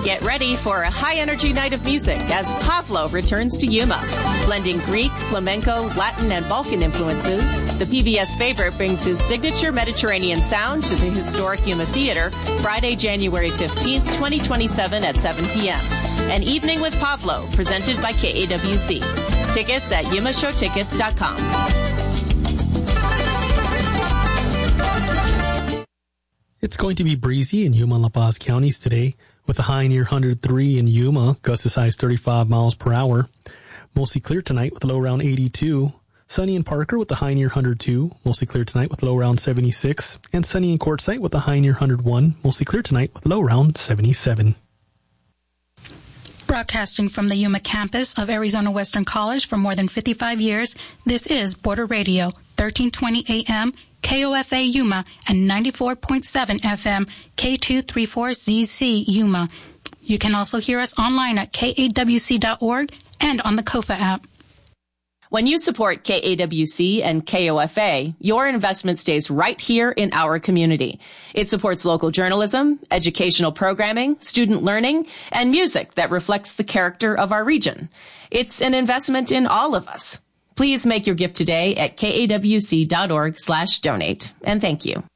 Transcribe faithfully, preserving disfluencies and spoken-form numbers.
Get ready for a high-energy night of music as Pavlo returns to Yuma. Blending Greek, flamenco, Latin, and Balkan influences, the P B S favorite brings his signature Mediterranean sound to the historic Yuma Theater Friday, January fifteenth, twenty twenty-seven at seven p.m. An Evening with Pavlo, presented by K A W C. Tickets at yuma show tickets dot com. It's going to be breezy in Yuma and La Paz counties today, with a high near one hundred three in Yuma, gusts as high as thirty-five miles per hour. Mostly clear tonight with a low around eighty-two. Sunny in Parker with a high near one hundred two, mostly clear tonight with a low around seventy-six. And sunny in Quartzsite with a high near one hundred one, mostly clear tonight with a low around seventy-seven. Broadcasting from the Yuma campus of Arizona Western College for more than fifty-five years, this is Border Radio, thirteen twenty A M, K O F A Yuma, and ninety-four point seven F M, K two thirty-four Z C Yuma. You can also hear us online at K A W C dot org and on the Kofa app. When you support K A W C and K O F A, your investment stays right here in our community. It supports local journalism, educational programming, student learning, and music that reflects the character of our region. It's an investment in all of us. Please make your gift today at K A W C dot org slash donate. And thank you.